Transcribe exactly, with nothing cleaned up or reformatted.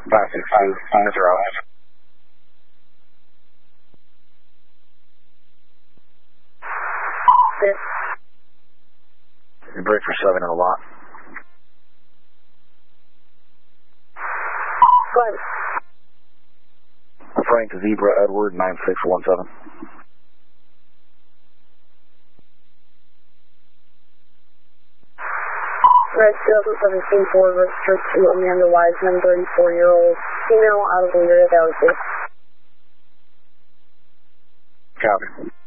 five six two, that's right. Six. You break for seven in the lot. Five. Frank Zebra Edward nine six one seven. Red two thousand seventeen Ford registered to Amanda Wiseman, thirty-four year old female, out of the area of Galaxy. Copy.